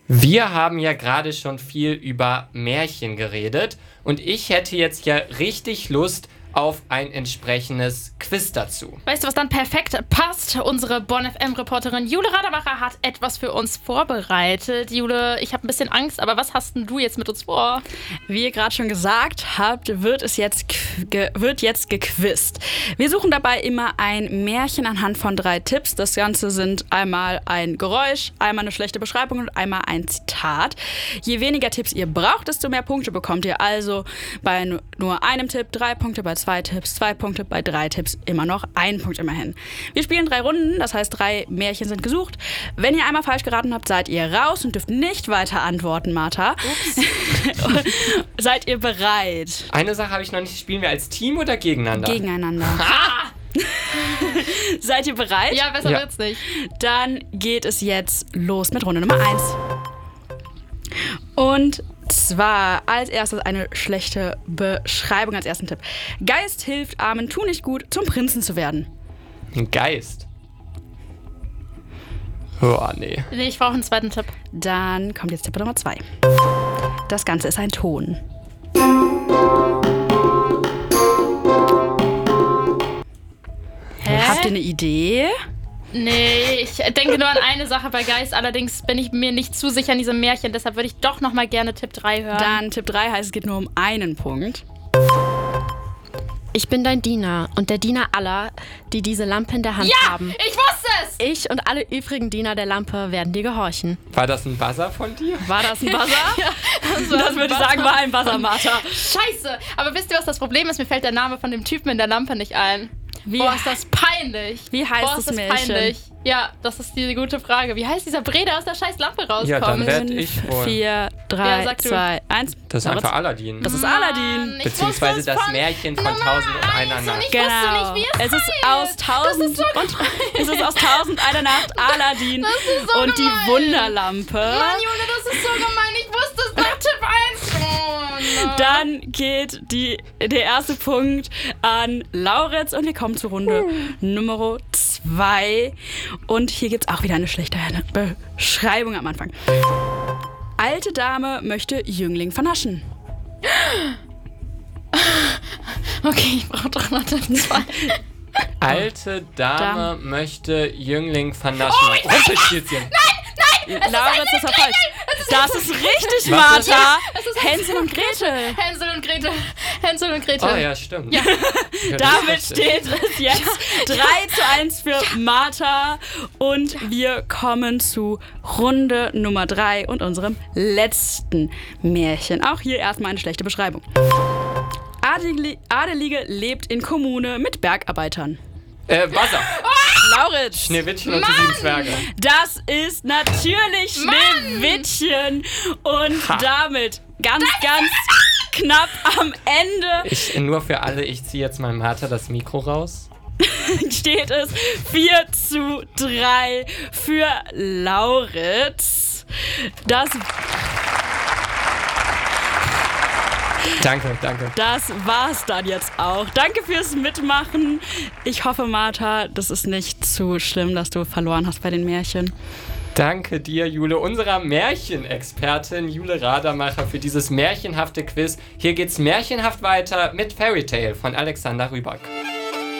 Wir haben ja gerade schon viel über Märchen geredet und ich hätte jetzt ja richtig Lust auf ein entsprechendes Quiz dazu. Weißt du, was dann perfekt passt? Unsere Bonn-FM-Reporterin Jule Radermacher hat etwas für uns vorbereitet. Jule, ich habe ein bisschen Angst, aber was hast denn du jetzt mit uns vor? Wie ihr gerade schon gesagt habt, wird jetzt gequizt. Wir suchen dabei immer ein Märchen anhand von 3 Tipps. Das Ganze sind einmal ein Geräusch, einmal eine schlechte Beschreibung und einmal ein Zitat. Je weniger Tipps ihr braucht, desto mehr Punkte bekommt ihr. Also bei nur einem Tipp 3 Punkte, bei 2 Tipps 2 Punkte, bei 3 Tipps immer noch 1 Punkt immerhin. Wir spielen 3 Runden, das heißt 3 Märchen sind gesucht. Wenn ihr einmal falsch geraten habt, seid ihr raus und dürft nicht weiter antworten, Martha. Ups. Seid ihr bereit? Eine Sache habe ich noch nicht. Spielen wir als Team oder gegeneinander? Gegeneinander. Seid ihr bereit? Ja, besser wird's nicht. Dann geht es jetzt los mit Runde Nummer 1. Und zwar als erstes eine schlechte Beschreibung als ersten Tipp. Geist hilft Armen, tu nicht gut, zum Prinzen zu werden. Ein Geist? Oh, nee. Nee, ich brauche einen zweiten Tipp. Dann kommt jetzt Tipp Nummer 2. Das Ganze ist ein Ton. Hä? Habt ihr eine Idee? Nee, ich denke nur an eine Sache bei Geist, allerdings bin ich mir nicht zu sicher in diesem Märchen, deshalb würde ich doch noch mal gerne Tipp 3 hören. Dann Tipp 3 heißt, es geht nur um einen Punkt. Ich bin dein Diener und der Diener aller, die diese Lampe in der Hand haben. Ich wusste es! Ich und alle übrigen Diener der Lampe werden dir gehorchen. War das ein Buzzer von dir? War das ein Buzzer? Das würde ich sagen, war ein Buzzer, Martha. Scheiße! Aber wisst ihr, was das Problem ist? Mir fällt der Name von dem Typen in der Lampe nicht ein. Boah, ist das peinlich. Wie heißt das Märchen? Peinlich. Ja, das ist die gute Frage. Wie heißt dieser Bre, der aus der scheiß Lampe rauskommt? Ja, dann werd ich wohl. 4, 3, 2, 1. Das ist einfach Aladdin. Das ist Aladdin. Ich Beziehungsweise wusste es das Märchen von 1001 Nacht. Ich wusste nicht, wie es ist heißt. aus 1000 es ist aus 1001 Nacht Aladdin Das ist so und gemein. die Wunderlampe. Mann, Jule, das ist so gemein. Ich wusste es nach Tipp 1 schon. Dann geht der erste Punkt an Lauritz und wir kommen zur Runde Nummer 2. Und hier gibt es auch wieder eine schlechte Beschreibung am Anfang. Alte Dame möchte Jüngling vernaschen. Okay, ich brauche doch noch Tipp 2. Alte Dame möchte Jüngling vernaschen. Rumpelstilzchen. Lauritz, das war falsch. Das ist richtig, Was ist Martha. Es ist Hänsel und Gretel. Hänsel und Gretel. Oh ja, stimmt. Ja. Ja, Damit das ist richtig. steht es jetzt 3:1 für Martha. Und wir kommen zu Runde Nummer 3 und unserem letzten Märchen. Auch hier erstmal eine schlechte Beschreibung. Adelige lebt in Kommune mit Bergarbeitern. Buzzer. Lauritz. Schneewittchen und die 7 Zwerge. Das ist natürlich Schneewittchen. Und damit ganz knapp am Ende Nur für alle, ich ziehe jetzt mal Martha das Mikro raus. steht es 4:3 für Lauritz. Danke. Das war's dann jetzt auch. Danke fürs Mitmachen. Ich hoffe, Martha, das ist nicht zu schlimm, dass du verloren hast bei den Märchen. Danke dir, Jule, unserer Märchenexpertin Jule Radermacher für dieses märchenhafte Quiz. Hier geht's märchenhaft weiter mit Fairy Tale von Alexander Rybak.